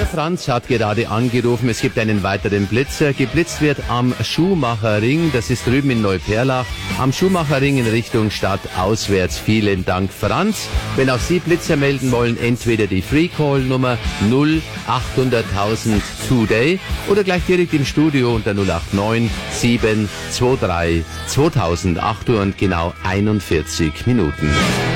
Der Franz hat gerade angerufen, es gibt einen weiteren Blitzer. Geblitzt wird am Schuhmacherring, das ist drüben in Neuperlach. Am Schuhmacherring in Richtung Stadt auswärts. Vielen Dank, Franz. Wenn auch Sie Blitzer melden wollen, entweder die Free-Call-Nummer 0800.000 Today oder gleich direkt im Studio unter 089 723 2000. 8 Uhr und genau 41 Minuten.